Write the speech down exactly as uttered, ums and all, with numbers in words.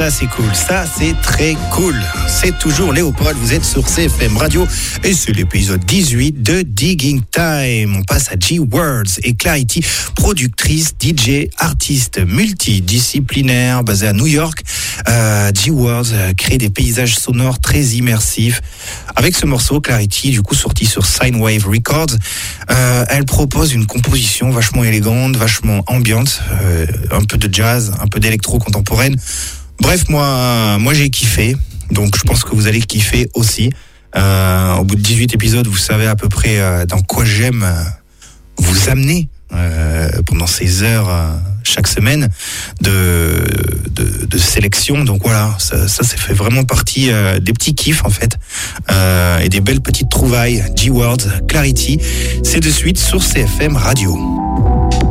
ça c'est cool, ça c'est très cool. C'est toujours Léopold, vous êtes sur C F M Radio et c'est l'épisode dix-huit de Digging Time. On passe à G-Words et Clarity, productrice, D J, artiste multidisciplinaire basée à New York. Euh, G-Words euh, crée des paysages sonores très immersifs. Avec ce morceau, Clarity, du coup sorti sur Sinewave Records, euh, elle propose une composition vachement élégante, vachement ambiante, euh, un peu de jazz, un peu d'électro contemporaine. Bref, moi, moi j'ai kiffé, donc je pense que vous allez kiffer aussi. Euh, au bout de dix-huit épisodes, vous savez à peu près euh, dans quoi j'aime euh, vous amener euh, pendant ces heures euh, chaque semaine de, de, de sélection. Donc voilà, ça, ça, ça fait vraiment partie euh, des petits kiffs en fait euh, et des belles petites trouvailles. G-Words, Clarity, c'est de suite sur C F M Radio.